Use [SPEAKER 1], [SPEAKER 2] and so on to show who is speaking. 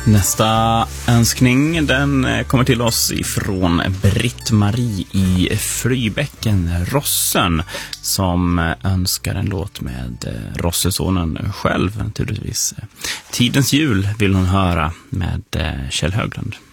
[SPEAKER 1] Nästa önskning, den kommer till oss ifrån Britt-Marie i Frybäcken, Rossen, som önskar en låt med Rossesonen själv naturligtvis. Tidens jul vill hon höra med Kjell Höglund.